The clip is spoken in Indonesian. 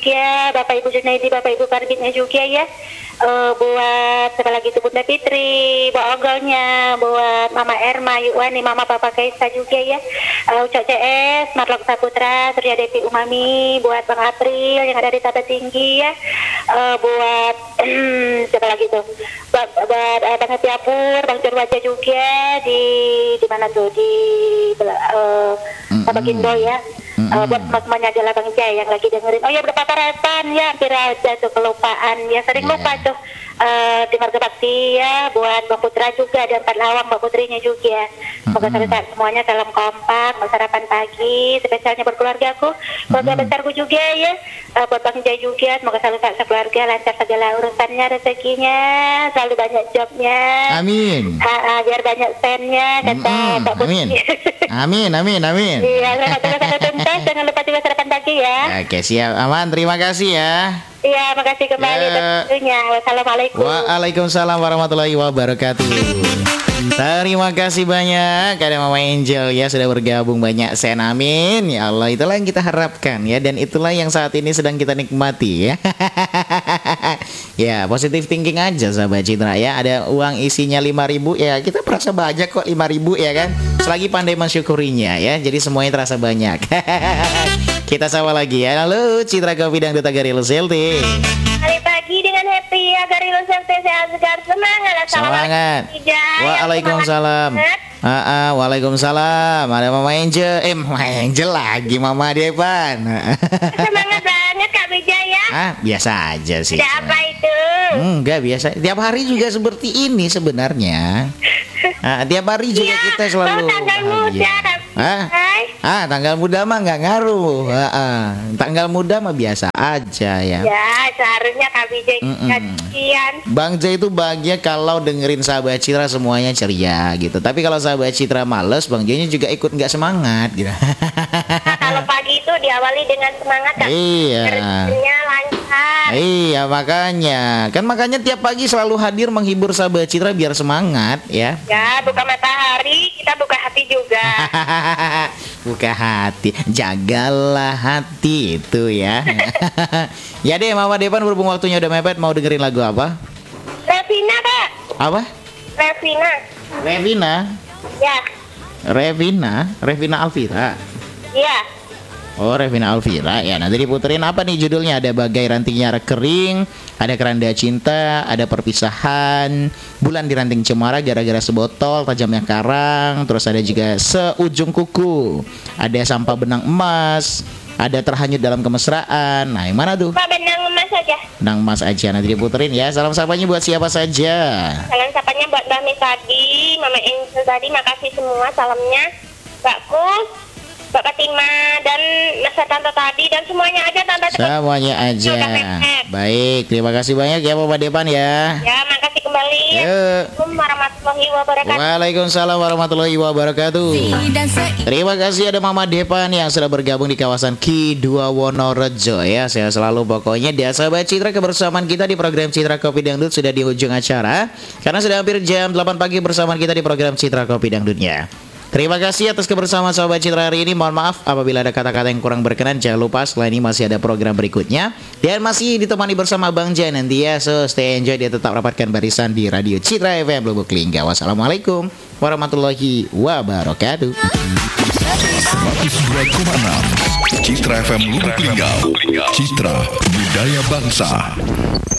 juga, Bapak Ibu Junaidi, Bapak Ibu Karbitnya juga ya. Buat siapa lagi itu Bunda Fitri, buat Ogolnya, buat Mama Erma, Yuwani, Mama Papa Kaisa juga ya. Ucok CS, Marlok Saputra, Surya Devi Umami, buat Bang April yang ada di Tata Tinggi ya. Buat siapa lagi tuh? Buat Bang Hati Apur, Bang Jarwaja juga di mana tuh di Tabagindo ya. Buat semuanya adalah Bang Jaya yang lagi dengerin. Oh ya berapa Repan ya, kira aja tuh kelupaan ya, sering lupa tuh. Di Marga Bakti ya, buat Mbak Putra juga, ada 4 lawang Mbak Putrinya juga. Semoga semuanya salam kompak, sarapan pagi, spesialnya buat keluargaku, keluarga besarku juga ya. Buat Bang Jaya juga, semoga selalu tak sekeluarga, lancar segala urusannya, rezekinya, selalu banyak jobnya. Amin. Biar banyak spendnya, kata Mbak Putri. Amin. Iya, selamat tuntas, jangan lupa juga sarapan pagi ya. Oke, siap. Aman, terima kasih ya. Iya, makasih kembali tentunya. Wassalamualaikum. Waalaikumsalam warahmatullahi wabarakatuh. Terima kasih banyak ada Mama Angel ya sudah bergabung, banyak sen, amin. Ya Allah, itulah yang kita harapkan ya, dan itulah yang saat ini sedang kita nikmati ya. Ya, positive thinking aja sahabat Citra ya. Ada uang isinya 5.000 ya, kita merasa banyak kok 5.000 ya kan. Selagi pandai mensyukurinya ya, jadi semuanya terasa banyak. Kita sapa lagi ya. Halo Citra Kopi Dangdut Agarilus Selti. Hari pagi dengan happy Agarilus Selti, sehat segar, semangat. Semangat. Waalaikumsalam. Waalaikumsalam. Ada Mama Angel. Mama Angel lagi, Mama Depan. Semangat banget Kak Wijaya. Biasa aja sih. Ada apa itu? Enggak biasa. Tiap hari juga seperti ini sebenarnya. Tiap hari juga kita selalu tanggal muda Kak. Tanggal muda mah nggak ngaruh. Tanggal muda mah biasa aja ya. Ya, seharusnya Kak Wijaya kasihan. Bang Jay itu bahagia kalau dengerin sahabat Citra semuanya ceria gitu. Tapi kalau sahabat Citra males, Bang Jay juga ikut nggak semangat gitu. Kalau pagi itu diawali dengan semangat Kak. Iya. Kerjanya lancar. Iya, makanya tiap pagi selalu hadir menghibur sahabat Citra biar semangat ya. Ya, buka matahari, kita buka hati juga. Buka hati, jagalah hati itu ya. Ya deh, Mama Depan berhubung waktunya udah mepet, mau dengerin lagu apa? Revina Kak. Apa? Revina. Ya. Revina Alvira. Iya. Oh, Revina Alvira ya. Nanti diputerin apa nih judulnya? Ada Bagai Ranting Nyara Kering, ada Keranda Cinta, ada Perpisahan, Bulan di Ranting Cemara, Gara-gara Sebotol, Tajamnya Karang, terus ada juga Seujung Kuku, ada Sampah Benang Emas, ada Terhanyut Dalam Kemesraan. Nah, yang mana tuh? Pak, benang emas aja. Benang Emas aja. Nanti diputerin ya. Salam sapanya buat siapa saja? Salam sapanya buat Mbak Mis tadi, Mama Angel tadi, makasih semua salamnya. Mbak Kus, Mbak Fatima, dan Mas Tante tadi, dan semuanya aja Tante. Semuanya aja. Baik, terima kasih banyak ya Bapak Depan ya. Ya, makasih kembali. Assalamualaikum warahmatullahi wabarakatuh. Waalaikumsalam warahmatullahi wabarakatuh. Terima kasih ada Mama Depan yang sudah bergabung di kawasan Ki2 Wonorejo ya. Saya selalu pokoknya dia sahabat Citra, kebersamaan kita di program Citra Kopi Dangdut sudah di ujung acara, karena sudah hampir jam 8 pagi bersamaan kita di program Citra Kopi Dangdutnya. Terima kasih atas kebersamaan sahabat Citra hari ini. Mohon maaf apabila ada kata-kata yang kurang berkenan. Jangan lupa setelah ini masih ada program berikutnya, dan masih ditemani bersama Bang Jan nanti ya. So stay enjoy, dia tetap rapatkan barisan di Radio Citra FM Lubuk Linggau. Wassalamualaikum warahmatullahi wabarakatuh. 102,6 Citra FM Lubuk Linggau. Citra Budaya Bangsa.